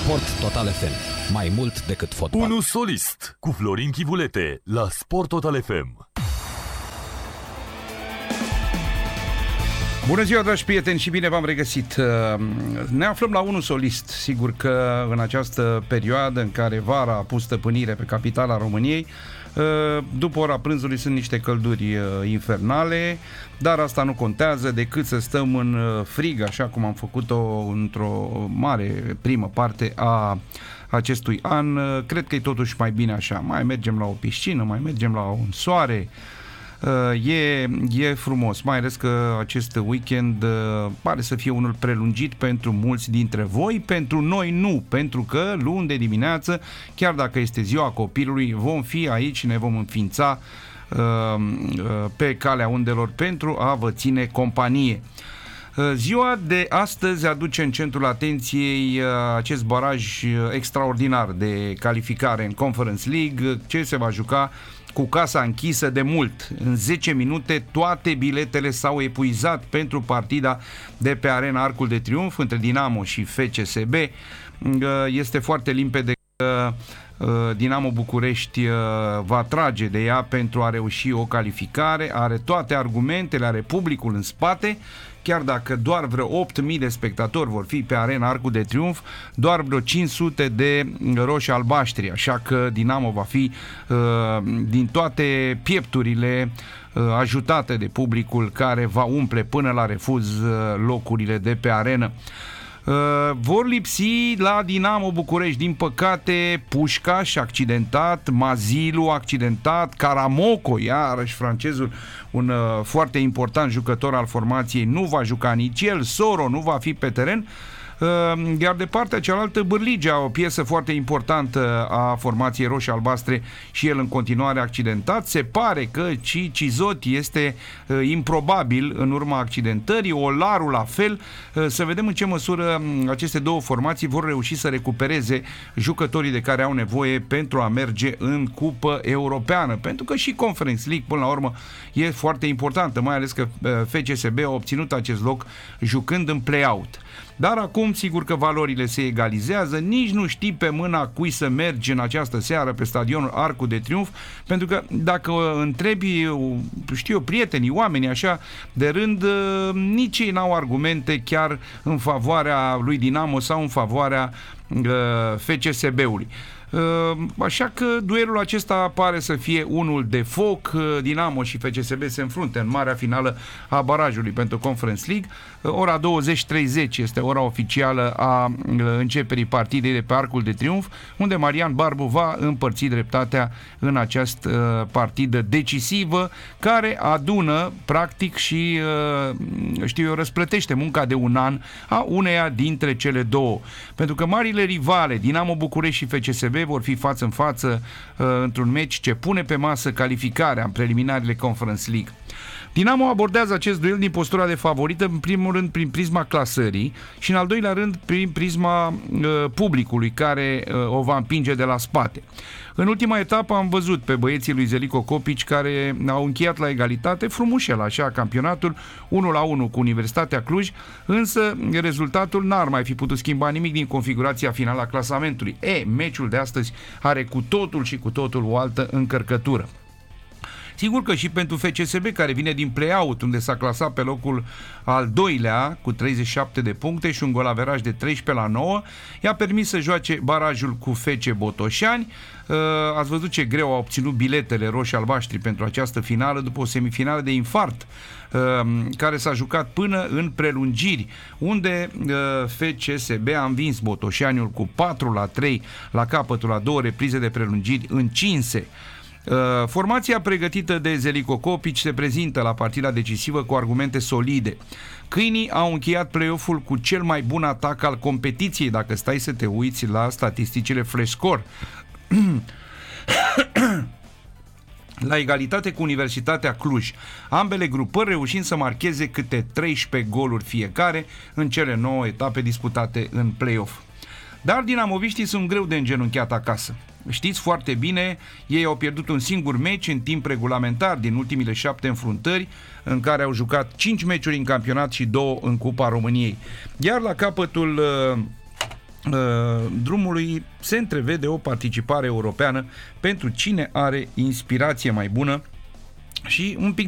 Sport Total FM. Mai mult decât fotbal. Unu solist cu Florin Chivulete la Sport Total FM. Bună ziua, dragi prieteni, și bine v-am regăsit. Ne aflăm la Unu Solist. Sigur că în această perioadă în care vara a pus stăpânire pe capitala României, după ora prânzului sunt niște călduri infernale, dar asta nu contează decât să stăm în frig, așa cum am făcut-o într-o mare primă parte a acestui an. Cred că e totuși mai bine așa. Mai mergem la o piscină, mai mergem la un soare. E frumos, mai ales că acest weekend pare să fie unul prelungit pentru mulți dintre voi, pentru noi nu, pentru că luni de dimineață, chiar dacă este ziua copilului, vom fi aici și ne vom înființa pe calea undelor pentru a vă ține companie. Ziua de astăzi aduce în centrul atenției acest baraj extraordinar de calificare în Conference League, ce se va juca cu casa închisă de mult. În 10 minute toate biletele s-au epuizat pentru partida de pe Arena Arcul de Triunf între Dinamo și FCSB. Este foarte limpede că Dinamo București va trage de ea pentru a reuși o calificare, are toate argumentele, are publicul în spate, chiar dacă doar vreo 8.000 de spectatori vor fi pe Arena Arcul de Triunf, doar vreo 500 de roșii albaștri, așa că Dinamo va fi din toate piepturile ajutată de publicul care va umple până la refuz locurile de pe arenă. Vor lipsi la Dinamo București, din păcate, Pușcaș accidentat, Mazilu accidentat, Karamoco, iarăși francezul, un foarte important jucător al formației, nu va juca nici el, Soro nu va fi pe teren. Iar de partea cealaltă, Bârligea, o piesă foarte importantă a formației roșii-albastre, și el în continuare accidentat. Se pare că Cizot este improbabil în urma accidentării, Olaru la fel. Să vedem în ce măsură aceste două formații vor reuși să recupereze jucătorii de care au nevoie pentru a merge în cupă europeană, pentru că și Conference League până la urmă e foarte importantă, mai ales că FCSB a obținut acest loc jucând în play-out. Dar acum, sigur că valorile se egalizează, nici nu știi pe mâna cui să mergi în această seară pe stadionul Arcul de Triunf, pentru că dacă întrebi, știu eu, prietenii, oamenii așa de rând, nici ei n-au argumente chiar în favoarea lui Dinamo sau în favoarea FCSB-ului. Așa că duelul acesta pare să fie unul de foc. Dinamo și FCSB se înfrunte în marea finală a barajului pentru Conference League. Ora 20:30 este ora oficială a începerii partidei de pe Arcul de Triunf, unde Marian Barbu va împărți dreptatea în această partidă decisivă, care adună practic și știu eu, răsplătește munca de un an a uneia dintre cele două. Pentru că marile rivale Dinamo București și FCSB vor fi față în față într-un meci ce pune pe masă calificarea în preliminarele Conference League. Dinamo abordează acest duel din postura de favorită, în primul rând prin prisma clasării și în al doilea rând prin prisma publicului care o va împinge de la spate. În ultima etapă am văzut pe băieții lui Zeliko Copici care au încheiat la egalitate frumușel așa campionatul 1-1 cu Universitatea Cluj, însă rezultatul n-ar mai fi putut schimba nimic din configurația finală a clasamentului. Meciul de astăzi are cu totul și cu totul o altă încărcătură. Sigur că și pentru FCSB, care vine din play-out, unde s-a clasat pe locul al doilea cu 37 de puncte și un golaveraj de 13-9, i-a permis să joace barajul cu FC Botoșani. Ați văzut ce greu au obținut biletele roșii-albaștri pentru această finală după o semifinală de infart care s-a jucat până în prelungiri, unde FCSB a învins Botoșaniul cu 4-3 la capătul a două reprize de prelungiri încinse. Formația pregătită de Zeliko Copici se prezintă la partida decisivă cu argumente solide. Câinii au încheiat play-off-ul cu cel mai bun atac al competiției, dacă stai să te uiți la statisticile Flash Score. La egalitate cu Universitatea Cluj, ambele grupări reușind să marcheze câte 13 goluri fiecare în cele 9 etape disputate în play-off. Dar dinamoviștii sunt greu de îngenunchiat acasă. Știți foarte bine, ei au pierdut un singur meci în timp regulamentar din ultimile 7 înfruntări, în care au jucat 5 meciuri în campionat și 2 în Cupa României. Iar la capătul drumului se întrevede o participare europeană pentru cine are inspirație mai bună și un pic